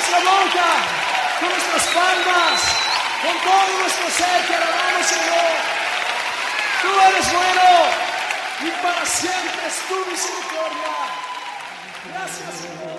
nuestra boca, con nuestras palmas, con todo nuestro ser te alabamos, Señor. Tú eres bueno y para siempre es tu misericordia. Gracias, Señor.